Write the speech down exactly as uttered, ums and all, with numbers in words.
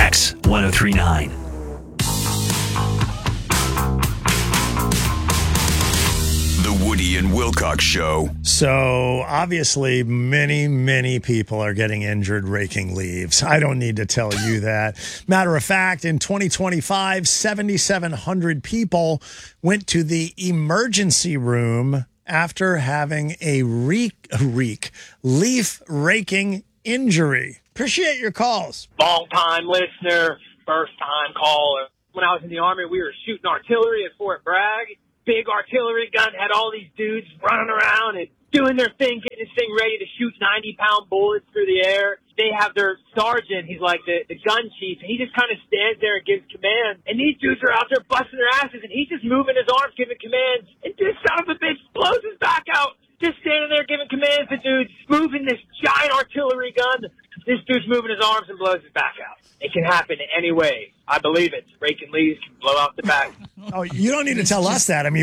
X one oh three point nine. The Woody and Wilcox Show. So, obviously, many, many people are getting injured raking leaves. I don't need to tell you that. Matter of fact, in twenty twenty-five, seven thousand seven hundred people went to the emergency room after having a reek, a reek leaf raking injury. Appreciate your calls. Long-time listener, first-time caller. When I was in the Army, we were shooting artillery at Fort Bragg. Big artillery gun, had all these dudes running around and doing their thing, getting this thing ready to shoot ninety-pound bullets through the air. They have their sergeant, he's like the, the gun chief, and he just kind of stands there and gives commands. And these dudes are out there busting their asses, and he's just moving his arms, giving commands. And this son of a bitch blows his back out, just standing there giving commands to dudes, moving this giant artillery gun. This dude's moving his arms and blows his back out. It can happen any way. I believe it. Raking leaves can blow out the back. Oh, you don't need to tell us that. I mean,